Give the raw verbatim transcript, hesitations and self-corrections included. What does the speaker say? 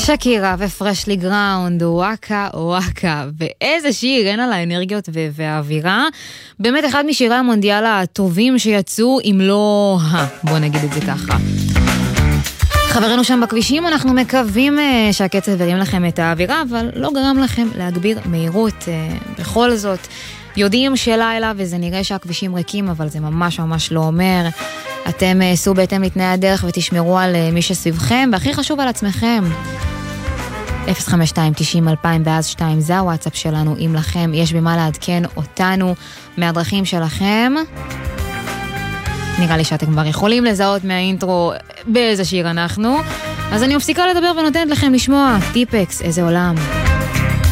שקירה ופרשלי גראונד, וואקה וואקה, ואיזה שיר, אין על האנרגיות והאווירה, באמת אחד משירי המונדיאל הטובים שיצאו, אם לא ה, בוא נגיד את זה ככה. חברינו שם בכבישים, אנחנו מקווים שהקצב הרים לכם את האווירה, אבל לא גרם לכם להגביר מהירות. בכל זאת, יודעים שלילה, וזה נראה שהכבישים ריקים, אבל זה ממש ממש לא אומר. אתם סעו בהתאם לתנאי הדרך ותשמרו על מי שסביבכם, והכי חשוב על עצמכם. אפס חמש שתיים תשעים אלפיים ואז שתיים, זה הוואטסאפ שלנו. אם לכם יש במה לעדכן אותנו מהדרכים שלכם, נראה לי שאתם כבר יכולים לזהות מהאינטרו באיזה שיר אנחנו. אז אני מפסיקה לדבר ונותנת לכם לשמוע טיפקס, איזה עולם.